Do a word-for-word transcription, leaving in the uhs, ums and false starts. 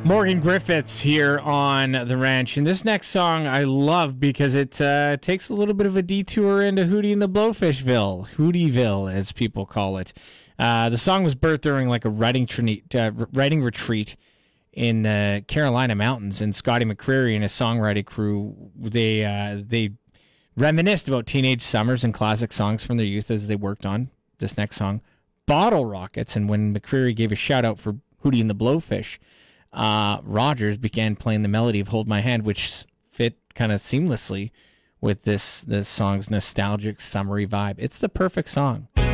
Morgan Griffiths here on The Ranch. And this next song I love because it uh, takes a little bit of a detour into Hootie and the Blowfishville, Hootieeville as people call it. Uh, the song was birthed during like a writing, tri- uh, writing retreat in the Carolina Mountains, and Scotty McCreery and his songwriting crew, they uh, they reminisced about teenage summers and classic songs from their youth as they worked on this next song, Bottle Rockets. And when McCreery gave a shout out for Hootie and the Blowfish, Uh, Rogers began playing the melody of Hold My Hand, which fit kind of seamlessly with this this song's nostalgic, summery vibe. It's the perfect song.